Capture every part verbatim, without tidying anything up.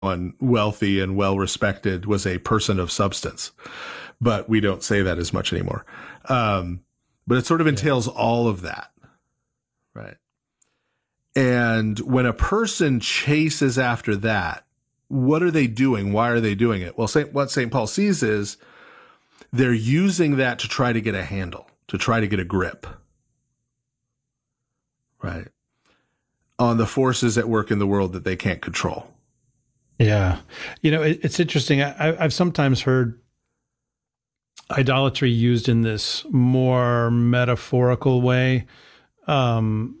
someone wealthy and well respected was a person of substance, but we don't say that as much anymore. Um, but it sort of entails all of that, right? And when a person chases after that, what are they doing? Why are they doing it? Well, Saint, what Saint Paul sees is they're using that to try to get a handle, to try to get a grip, right, on the forces at work in the world that they can't control. Yeah. You know, it, it's interesting. I, I've sometimes heard idolatry used in this more metaphorical way, um,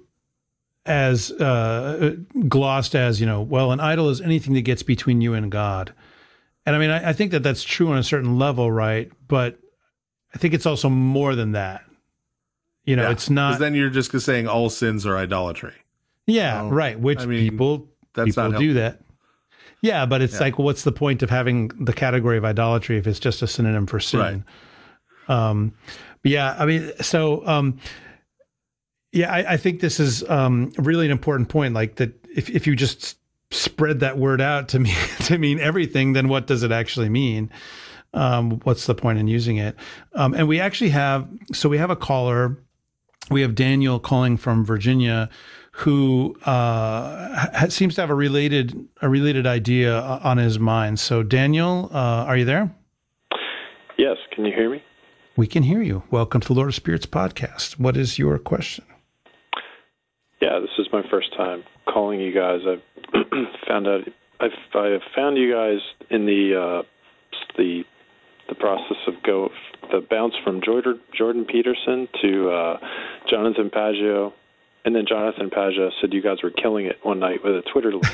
as uh, glossed as, you know, well, an idol is anything that gets between you and God. And I mean, I, I think that that's true on a certain level, right? But I think it's also more than that. You know, yeah, it's not. Because then you're just saying all sins are idolatry. Yeah, well, right. Which I mean, people that's people do that. Yeah, but it's yeah. like, well, what's the point of having the category of idolatry if it's just a synonym for sin? Right. Um, but yeah, I mean, so um, yeah, I, I think this is um, really an important point. Like that, if if you just spread that word out to mean to mean everything, then what does it actually mean? Um, what's the point in using it? Um, and we actually have, so we have a caller. We have Daniel calling from Virginia, who uh, ha- seems to have a related a related idea on his mind. So, Daniel, uh, are you there? Yes. Can you hear me? We can hear you. Welcome to the Lord of Spirits podcast. What is your question? Yeah, this is my first time calling you guys. I've found out I've I found you guys in the uh, the the process of go the bounce from Jordan Jordan Peterson to uh, Jonathan Pageau. And then Jonathan Pageau said you guys were killing it one night with a Twitter link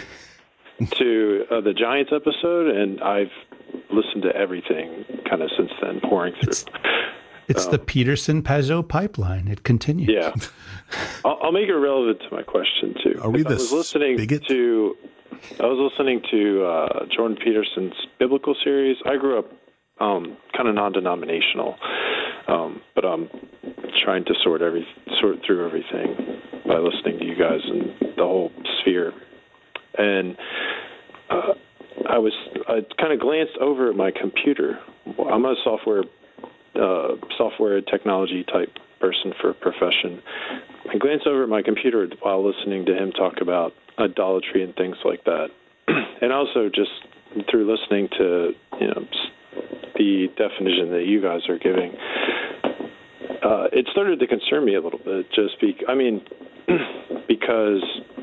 to uh, the Giants episode, and I've listened to everything kind of since then, pouring through. It's, it's um, the Peterson-Pageau pipeline. It continues. Yeah. I'll, I'll make it relevant to my question, too. Are we I was listening spigot? to I was listening to uh, Jordan Peterson's biblical series. I grew up um, kind of non-denominational, um, but I'm trying to sort every sort through everything by listening to you guys and the whole sphere. And uh, I was I kind of glanced over at my computer. I'm a software uh, software technology type person for a profession. I glanced over at my computer while listening to him talk about idolatry and things like that, and also just through listening to you know the definition that you guys are giving. Uh, it started to concern me a little bit. Just be, I mean, because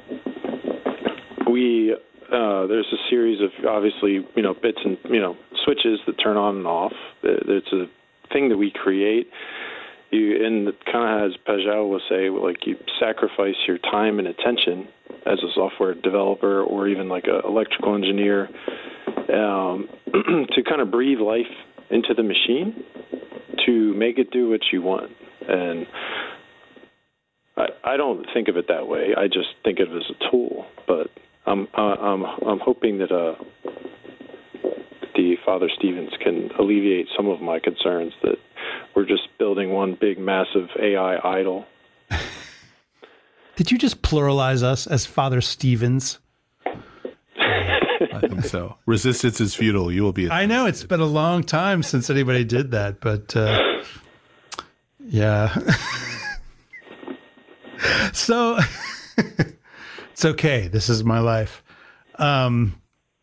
we uh, there's a series of obviously you know bits and you know switches that turn on and off. It's a thing that we create. You and kind of as Pageau will say, like you sacrifice your time and attention as a software developer or even like an electrical engineer um, to kind of breathe life into the machine to make it do what you want. And I, I don't think of it that way. I just think of it as a tool. But I'm I'm I'm hoping that uh, the Father Stevens can alleviate some of my concerns that we're just building one big, massive A I idol. Did you just pluralize us as Father Stevens? I think so. Resistance is futile. You will be. I know it's been a long time since anybody did that, but uh, yeah. So it's okay. This is my life. Um,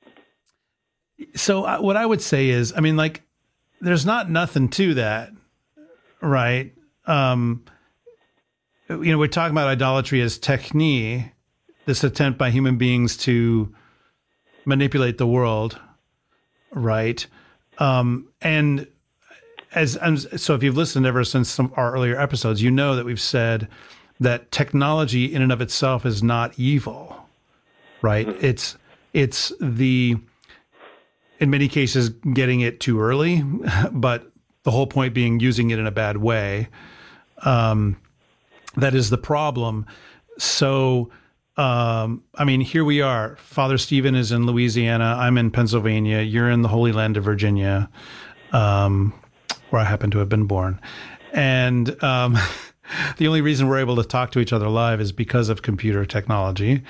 so what I would say is, I mean, like, there's not nothing to that, right? Um, you know, we're talking about idolatry as techne, this attempt by human beings to manipulate the world, right? Um, and as, as so, if you've listened ever since some our earlier episodes, you know that we've said that technology in and of itself is not evil, right? Mm-hmm. It's it's the in many cases getting it too early, but the whole point being using it in a bad way. Um, that is the problem. So. Um, I mean, here we are. Father Stephen is in Louisiana. I'm in Pennsylvania. You're in the Holy Land of Virginia, um, where I happen to have been born. And um, the only reason we're able to talk to each other live is because of computer technology.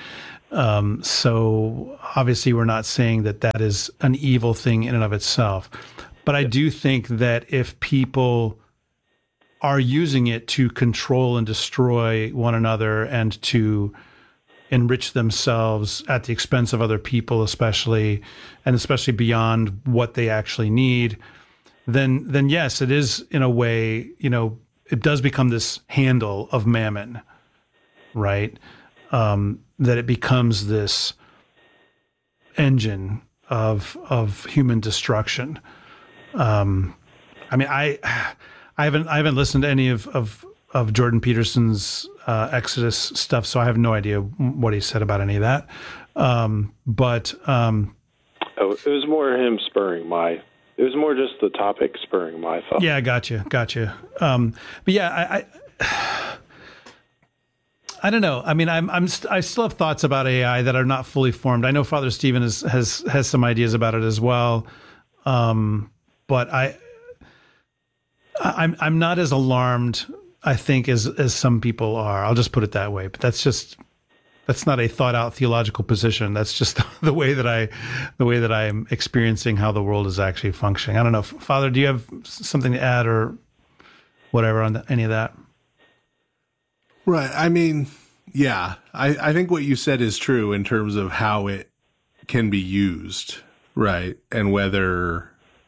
Um, so obviously, we're not saying that that is an evil thing in and of itself. But I do think that if people are using it to control and destroy one another and to enrich themselves at the expense of other people, especially, and especially beyond what they actually need, then, then yes, it is in a way, you know, it does become this handle of mammon, right? Um, that it becomes this engine of, of human destruction. Um, I mean, I, I haven't, I haven't listened to any of, of, of Jordan Peterson's uh, Exodus stuff, so I have no idea what he said about any of that. Um, but um, oh, it was more him spurring my. It was more just the topic spurring my thought. Yeah, gotcha, gotcha. Um, but yeah, I, I, I don't know. I mean, I'm, I'm, st- I still have thoughts about A I that are not fully formed. I know Father Stephen is, has has some ideas about it as well. Um, but I, I'm, I'm not as alarmed, I think, as as some people are. I'll just put it that way. But that's just. That's not a thought out theological position. That's just the way that I, the way that I'm experiencing how the world is actually functioning. I don't know, Father, do you have something to add or whatever on the, any of that? Right. I mean, yeah, I, I think what you said is true in terms of how it can be used, right? And whether,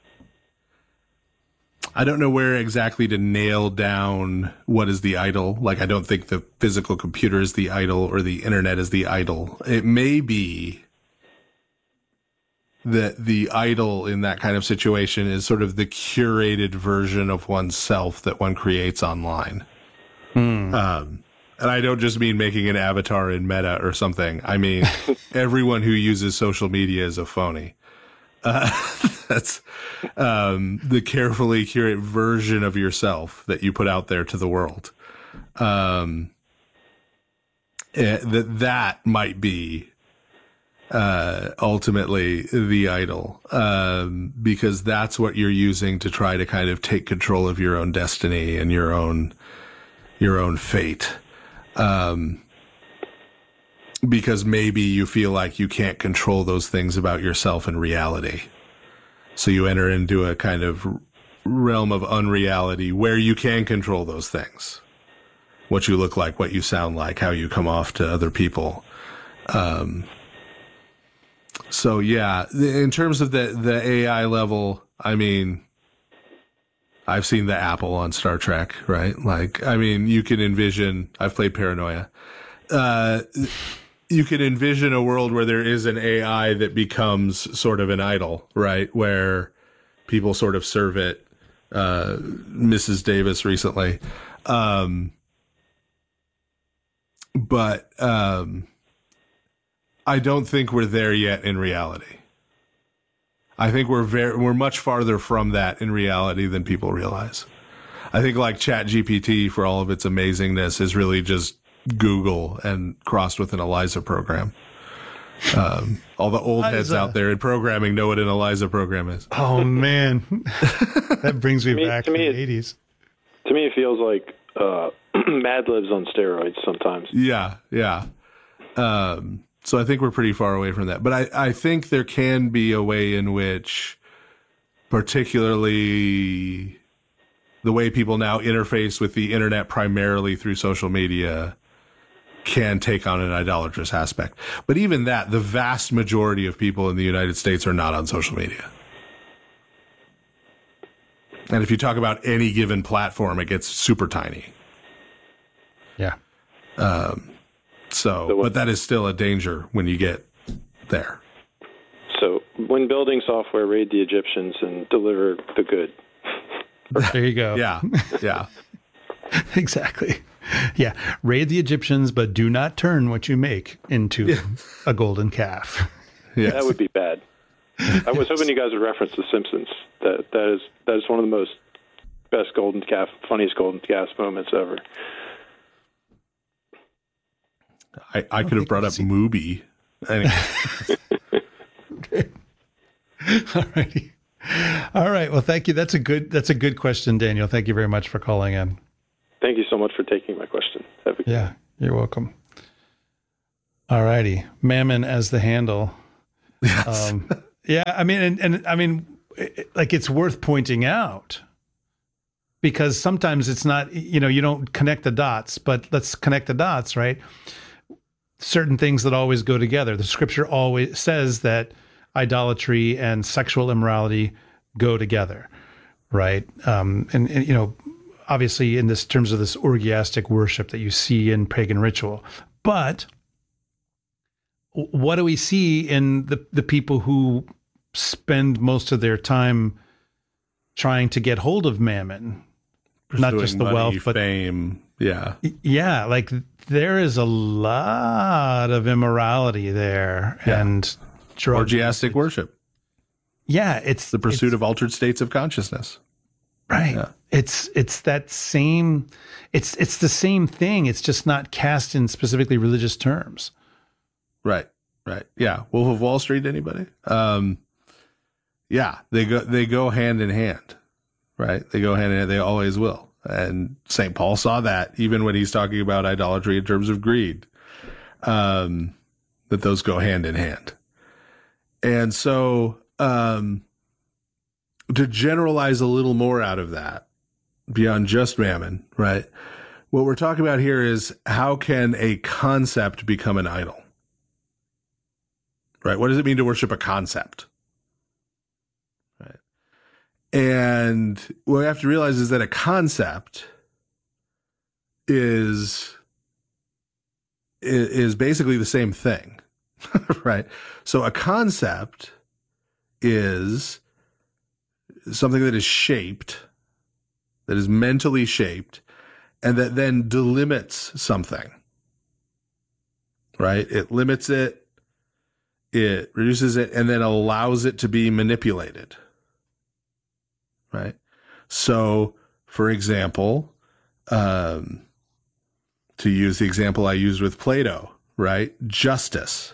I don't know where exactly to nail down what is the idol. Like, I don't think the physical computer is the idol or the internet is the idol. It may be that the idol in that kind of situation is sort of the curated version of oneself that one creates online. Hmm. Um, and I don't just mean making an avatar in Meta or something. I mean, everyone who uses social media is a phony. Uh, that's um, the carefully curated version of yourself that you put out there to the world. Um, eh, that that might be uh, ultimately the idol, um, because that's what you're using to try to kind of take control of your own destiny and your own your own fate. Um, because maybe you feel like you can't control those things about yourself in reality. So you enter into a kind of realm of unreality where you can control those things. What you look like, what you sound like, how you come off to other people. Um, so yeah, in terms of the, the A I level, I mean, I've seen the Apple on Star Trek, right? Like, I mean, you can envision, I've played Paranoia. Uh, you can envision a world where there is an A I that becomes sort of an idol, right? Where people sort of serve it. Uh, Missus Davis recently. Um, but um, I don't think we're there yet in reality. I think we're very, we're much farther from that in reality than people realize. I think like ChatGPT, for all of its amazingness, is really just Google and crossed with an ELIZA program. Um, all the old heads Eliza. out there in programming know what an ELIZA program is. Oh man, that brings me, To me- back to to, me the it- eighties. To me, it feels like uh, Mad Libs on steroids sometimes. Yeah, yeah. Um, so I think we're pretty far away from that. But I, I think there can be a way in which, particularly the way people now interface with the internet primarily through social media, can take on an idolatrous aspect. But even that, the vast majority of people in the United States are not on social media. And if you talk about any given platform, it gets super tiny. Yeah. Um, so, So what- but that is still a danger when you get there. So when building software, raid the Egyptians and deliver the good. There you go. Yeah, yeah. Exactly. Yeah. Raid the Egyptians, but do not turn what you make into Yeah. a golden calf. Yes. That would be bad. I was hoping you guys would reference The Simpsons. That that is that is one of the most best golden calf, funniest golden calf moments ever. I, I could have brought up Mubi. Anyway. All righty. All right. Well, thank you. That's a good, that's a good question, Daniel. Thank you very much for calling in. Thank you so much for taking my question. Have a good Yeah. You're welcome. All righty. Mammon as the handle. Yes. Um, yeah, I mean, and, and I mean, it, like it's worth pointing out because sometimes it's not, you know, you don't connect the dots, but let's connect the dots, right? Certain things that always go together. The scripture always says that idolatry and sexual immorality go together, right? Um, and, and, you know, obviously in this terms of this orgiastic worship that you see in pagan ritual, but what do we see in the, the people who spend most of their time trying to get hold of mammon, not Pursuing just the money, wealth, but fame. Yeah. yeah, like there is a lot of immorality there Yeah. and drug Orgiastic worship. Yeah, it's The pursuit it's, of altered states of consciousness. right. Yeah. It's it's that same. It's it's the same thing. It's just not cast in specifically religious terms. Right. Right. Yeah. Wolf of Wall Street. Anybody? Um, yeah. They go. They go hand in hand. Right. They go hand in hand. They always will. And Saint Paul saw that even when he's talking about idolatry in terms of greed, um, that those go hand in hand. And so, um, to generalize a little more out of that, beyond just mammon, right? What we're talking about here is how can a concept become an idol? Right? What does it mean to worship a concept? Right? And what we have to realize is that a concept is is basically the same thing, right? So a concept is something that is shaped, that is mentally shaped, and that then delimits something, right? It limits it, it reduces it, and then allows it to be manipulated, right? So, for example, um, to use the example I used with Plato, right? Justice,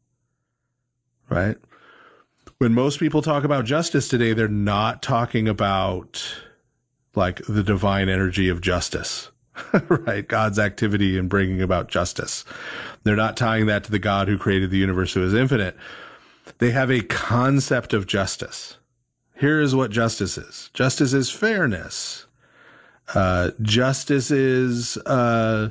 right? When most people talk about justice today, they're not talking about like the divine energy of justice, right? God's activity in bringing about justice. They're not tying that to the God who created the universe who is infinite. They have a concept of justice. Here is what justice is. Justice is fairness. Uh, justice is uh,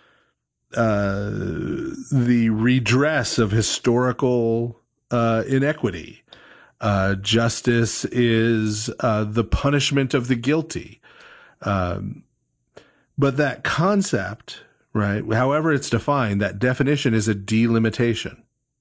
uh, the redress of historical uh, inequity. Uh, justice is uh, the punishment of the guilty. Um, but that concept, right, however it's defined, that definition is a delimitation,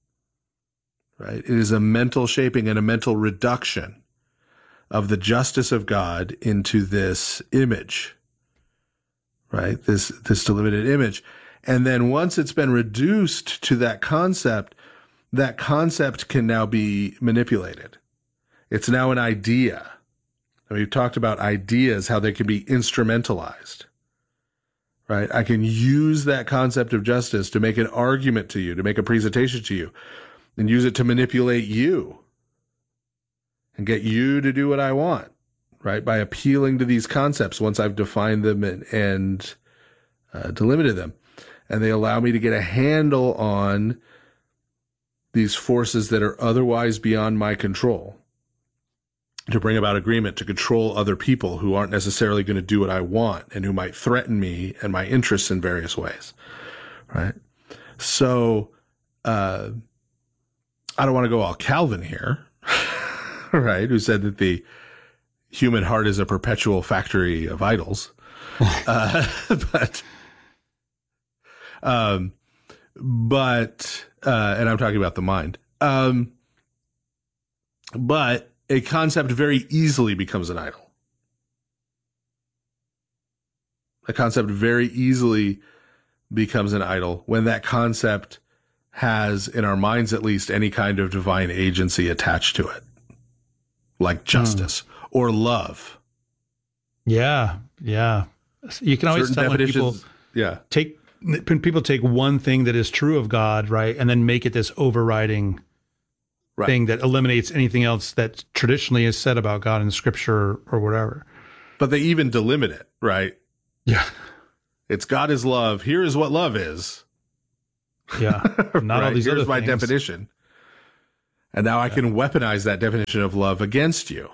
right? It is a mental shaping and a mental reduction of the justice of God into this image, right? This, this delimited image. And then once it's been reduced to that concept, that concept can now be manipulated. It's now an idea. And we've talked about ideas, how they can be instrumentalized, right? I can use that concept of justice to make an argument to you, to make a presentation to you, and use it to manipulate you and get you to do what I want, right? By appealing to these concepts once I've defined them and, and uh, delimited them. And they allow me to get a handle on these forces that are otherwise beyond my control, to bring about agreement, to control other people who aren't necessarily going to do what I want and who might threaten me and my interests in various ways, right? So uh, I don't want to go all Calvin here, right? Who said that the human heart is a perpetual factory of idols. uh, but, um, but, uh, and I'm talking about the mind. Um, but a concept very easily becomes an idol. A concept very easily becomes an idol when that concept has, in our minds at least, any kind of divine agency attached to it, like justice mm. or love. Yeah, yeah. You can always Certain tell when people yeah. take when people take one thing that is true of God, right, and then make it this overriding right. thing that eliminates anything else that traditionally is said about God in Scripture or whatever. But they even delimit it, right? Yeah. It's God is love. Here is what love is. Yeah. Not all right? these Here's other my things. definition. And now I can weaponize that definition of love against you.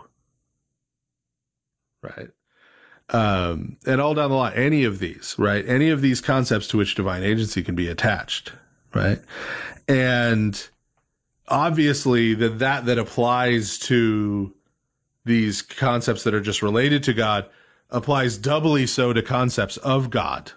Right. Um, and all down the line, any of these, right? Any of these concepts to which divine agency can be attached, right? And obviously that that, that applies to these concepts that are just related to God applies doubly so to concepts of God,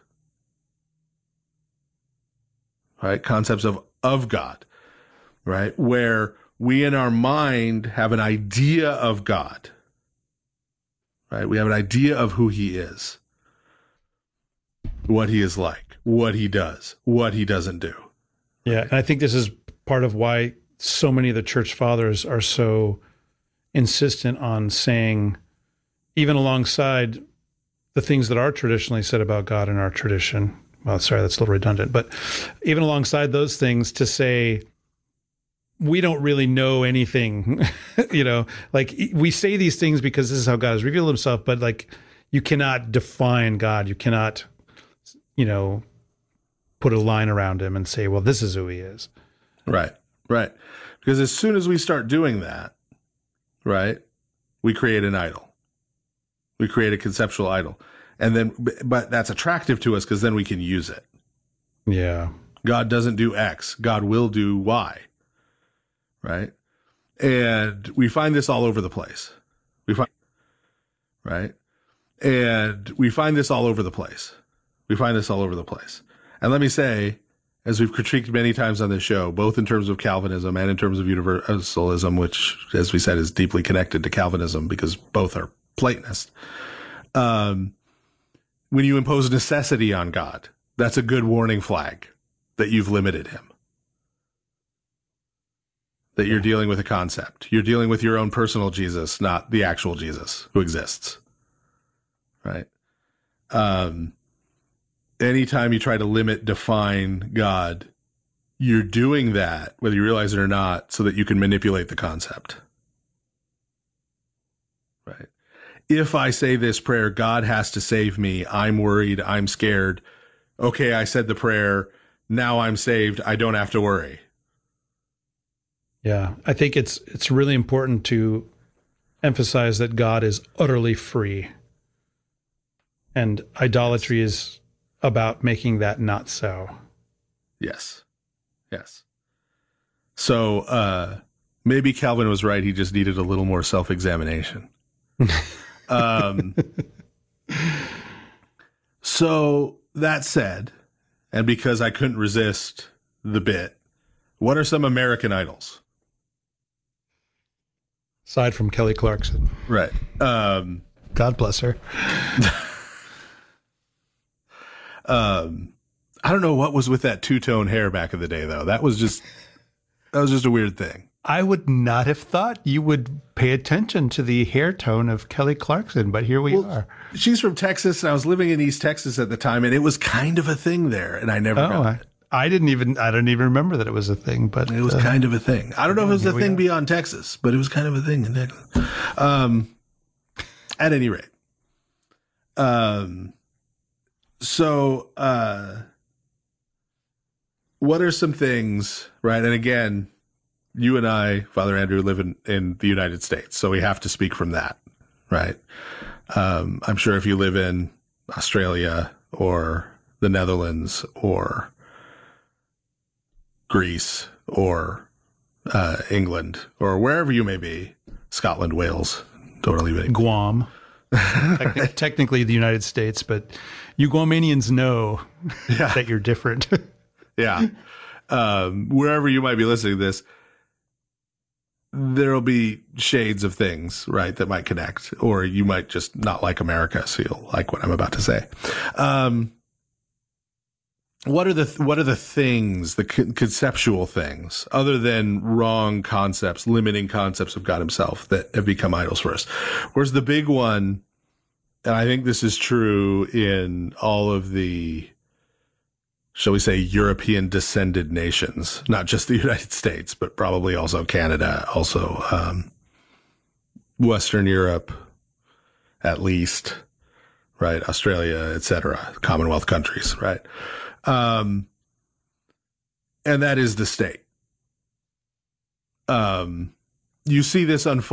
right? Concepts of, of God, right? Where we in our mind have an idea of God, right? We have an idea of who he is, what he is like, what he does, what he doesn't do. Yeah. And I think this is part of why so many of the church fathers are so insistent on saying, even alongside the things that are traditionally said about God in our tradition. Well, sorry, that's a little redundant, but even alongside those things, to say, we don't really know anything, you know, like we say these things because this is how God has revealed himself, but like you cannot define God. You cannot, you know, put a line around him and say, well, this is who he is. Right, right. Because as soon as we start doing that, right, we create an idol. We create a conceptual idol. And then, but that's attractive to us because then we can use it. Yeah. God doesn't do X. God will do Y. Right. And we find this all over the place. We find, right. And we find this all over the place. We find this all over the place. And let me say, as we've critiqued many times on this show, both in terms of Calvinism and in terms of universalism, which, as we said, is deeply connected to Calvinism because both are Platonist. Um, when you impose necessity on God, that's a good warning flag that you've limited him. That you're dealing with a concept. You're dealing with your own personal Jesus, not the actual Jesus who exists. Right? Um, anytime you try to limit, define God, you're doing that, whether you realize it or not, so that you can manipulate the concept. Right? If I say this prayer, God has to save me. I'm worried. I'm scared. Okay, I said the prayer. Now I'm saved. I don't have to worry. Yeah, I think it's it's really important to emphasize that God is utterly free. And idolatry is about making that not so. Yes. Yes. So uh, maybe Calvin was right. He just needed a little more self-examination. um, so that said, and because I couldn't resist the bit, what are some American idols? Aside from Kelly Clarkson. Right. Um, God bless her. um, I don't know what was with that two-tone hair back in the day, though. That was just, that was just a weird thing. I would not have thought you would pay attention to the hair tone of Kelly Clarkson, but here we well, are. She's from Texas, and I was living in East Texas at the time, and it was kind of a thing there, and I never Oh, got I, it. I didn't even, I don't even remember that it was a thing, but It was uh, kind of a thing. I don't know if it was a here we thing are. beyond Texas, but it was kind of a thing in Texas. Um, at any rate. Um, so, uh, what are some things, right? And again, you and I, Father Andrew, live in, in the United States, so we have to speak from that, right? Um, I'm sure if you live in Australia or the Netherlands or Greece or uh, England or wherever you may be, Scotland, Wales, totally big. Guam. Techni- technically the United States, but you Guamanians know Yeah. that you're different. Yeah. Um, wherever you might be listening to this, there'll be shades of things, right, that might connect, or you might just not like America, so you'll like what I'm about to say. Um, what are the what are the things, the con- conceptual things, other than wrong concepts, limiting concepts of God Himself, that have become idols for us? Whereas the big one, and I think this is true in all of the, shall we say, European descended nations, not just the United States, but probably also Canada, also um, Western Europe, at least, right? Australia, et cetera, Commonwealth countries, right? Um, and that is the state. Um, you see this unfold